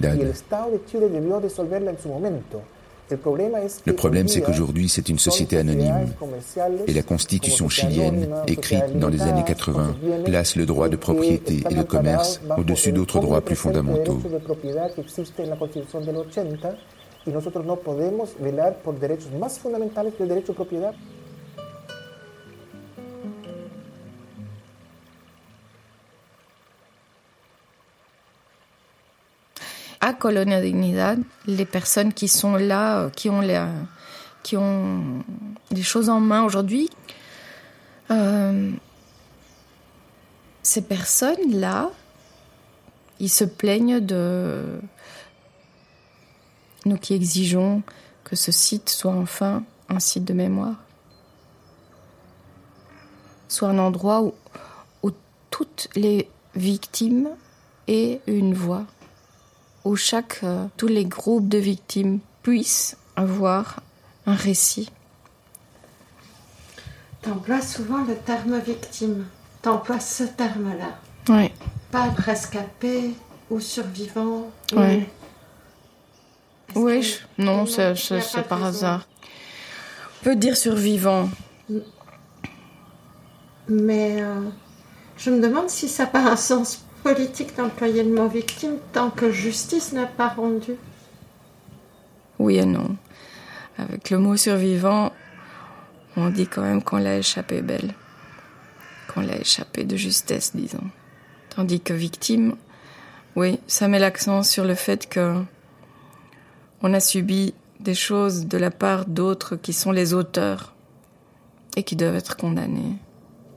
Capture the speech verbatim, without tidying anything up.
Trinidad. Le problème, c'est qu'aujourd'hui, c'est une société anonyme et la constitution chilienne, écrite dans les années quatre-vingts, place le droit de propriété et de commerce au-dessus d'autres droits plus fondamentaux. À Colonia Dignidad, les personnes qui sont là, qui ont, les, qui ont des choses en main aujourd'hui, euh, ces personnes-là, ils se plaignent de nous qui exigeons que ce site soit enfin un site de mémoire, soit un endroit où, où toutes les victimes aient une voix, où chaque, euh, tous les groupes de victimes puissent avoir un récit. T'emploies souvent le terme victime. T'emploies ce terme-là. Oui. Pas rescapé ou survivant. Oui. Ou... Oui, je... non, c'est, c'est, c'est par hasard. On peut dire survivant. Mais euh, je me demande si ça n'a pas un sens politique d'employer le mot victime tant que justice n'est pas rendue. Oui et non. Avec le mot survivant, on dit quand même qu'on l'a échappé belle. Qu'on l'a échappé de justesse, disons. Tandis que victime, oui, ça met l'accent sur le fait que on a subi des choses de la part d'autres qui sont les auteurs et qui doivent être condamnés.